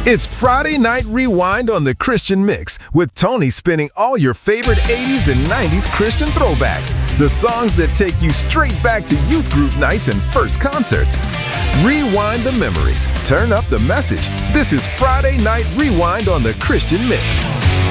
It's Friday Night Rewind on the Christian Mix, with Tony spinning all your favorite 80s and 90s Christian throwbacks, the songs that take you straight back to youth group nights and first concerts. Rewind the memories, turn up the message. This is Friday Night Rewind on the Christian Mix.